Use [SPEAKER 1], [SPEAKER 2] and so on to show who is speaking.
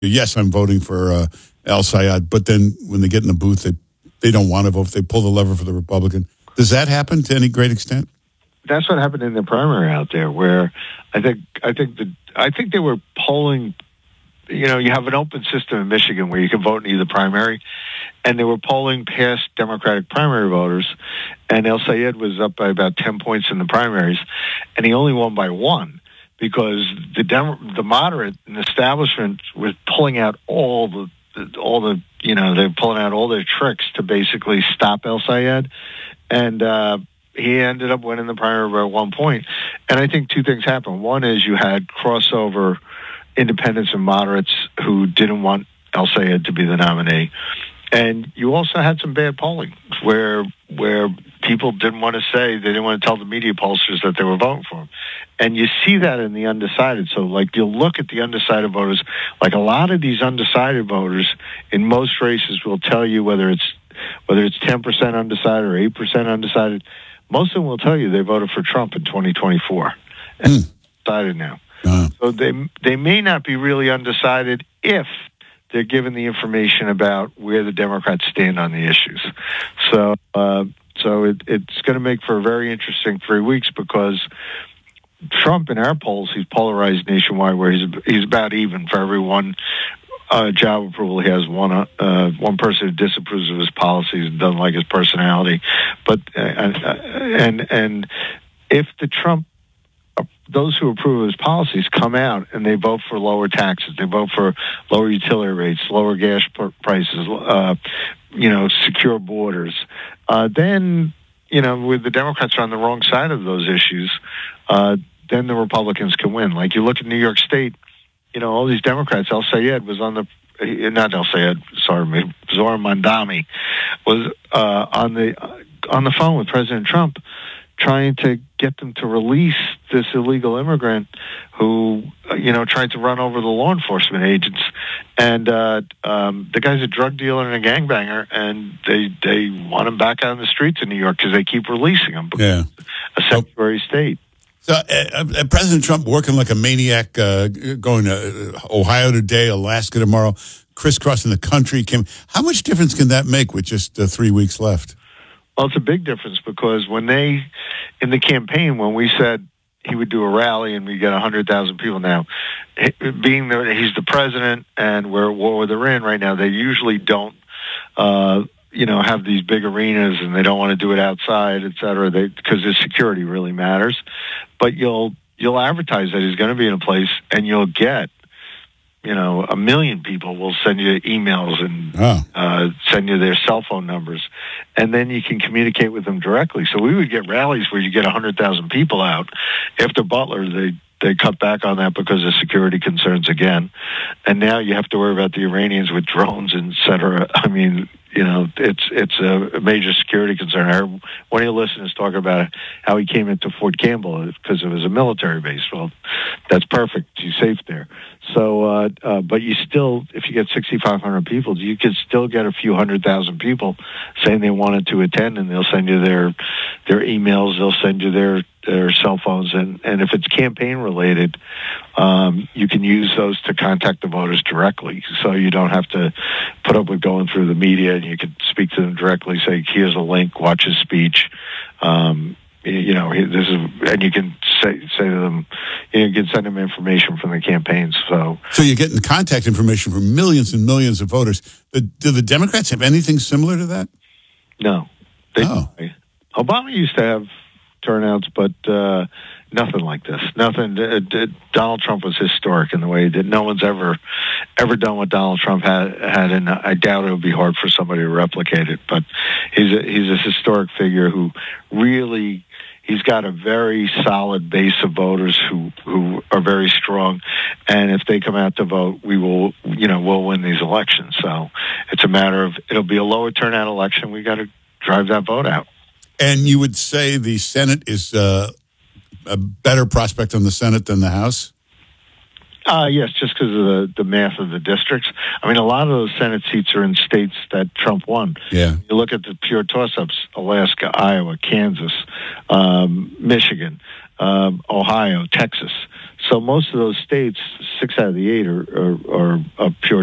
[SPEAKER 1] yes, I'm voting for El Sayed, but then when they get in the booth, they don't want to vote. They pull the lever for the Republican. Does that happen to any great extent?
[SPEAKER 2] That's what happened in the primary out there, where I think they were polling. You know, you have an open system in Michigan where you can vote in either primary, and they were polling past Democratic primary voters, and El Sayed was up by about 10 points in the primaries, and he only won by 1 because the moderate and establishment was pulling out all the they're pulling out all their tricks to basically stop El Sayed, and he ended up winning the primary by 1 point. And I think two things happened. One is you had crossover independents and moderates who didn't want El Sayed to be the nominee. And you also had some bad polling where people didn't want to say, they didn't want to tell the media pollsters that they were voting for him. And you see that in the undecided. So, like, you'll look at the undecided voters. Like, a lot of these undecided voters in most races will tell you whether it's 10% undecided or 8% undecided. Most of them will tell you they voted for Trump in 2024. And decided now. So they may not be really undecided if they're given the information about where the Democrats stand on the issues. So it's going to make for a very interesting 3 weeks because Trump, in our polls, he's polarized nationwide, where he's about even for every one job approval. He has one person who disapproves of his policies and doesn't like his personality. But and if the Trump, those who approve of his policies come out and they vote for lower taxes, they vote for lower utility rates, lower gas prices, secure borders, then, with the Democrats on the wrong side of those issues, then the Republicans can win. Like, you look at New York State, all these Democrats, El Sayed was on not El Sayed, sorry, Zohar Mamdani was on the phone with President Trump, trying to get them to release this illegal immigrant who, tried to run over the law enforcement agents. And the guy's a drug dealer and a gangbanger, and they want him back out on the streets in New York because they keep releasing him.
[SPEAKER 1] Yeah.
[SPEAKER 2] A sanctuary state.
[SPEAKER 1] So President Trump working like a maniac, going to Ohio today, Alaska tomorrow, crisscrossing the country. How much difference can that make with just 3 weeks left?
[SPEAKER 2] Well, it's a big difference because in the campaign, when we said he would do a rally and we get 100,000 people now, being that he's the president and we're at war with Iran right now, they usually don't, have these big arenas, and they don't want to do it outside, et cetera, because the security really matters. But you'll advertise that he's going to be in a place, and you'll get, 1 million people will send you emails and send you their cell phone numbers, and then you can communicate with them directly. So we would get rallies where you get 100,000 people out. After Butler, they cut back on that because of security concerns again, and now you have to worry about the Iranians with drones, et cetera. I mean, it's a major security concern. I heard one of your listeners talk about how he came into Fort Campbell because it was a military base. Well, that's perfect. He's safe there. So, but you still, if you get 6,500 people, you could still get a few 100,000 people saying they wanted to attend, and they'll send you their emails, they'll send you their cell phones, and if it's campaign related, you can use those to contact the voters directly. So you don't have to put up with going through the media, and you can speak to them directly. Say, here's a link, watch his speech. This is, and you can say to them, you can send them information from the campaigns. So
[SPEAKER 1] you're getting contact information from millions and millions of voters. Do the Democrats have anything similar to that?
[SPEAKER 2] No. Obama used to have turnouts, but nothing like this. Nothing. Donald Trump was historic in the way that no one's ever done what Donald Trump had, and I doubt it would be hard for somebody to replicate it. But he's a historic figure who really, he's got a very solid base of voters who are very strong, and if they come out to vote, we'll win these elections. So it's a matter of, it'll be a lower turnout election. We got to drive that vote out.
[SPEAKER 1] And you would say the Senate is a better prospect on the Senate than the House?
[SPEAKER 2] Yes, just because of the math of the districts. I mean, a lot of those Senate seats are in states that Trump won.
[SPEAKER 1] Yeah.
[SPEAKER 2] You look at the pure toss-ups: Alaska, Iowa, Kansas, Michigan, Ohio, Texas. So most of those states, 6 out of the 8 are pure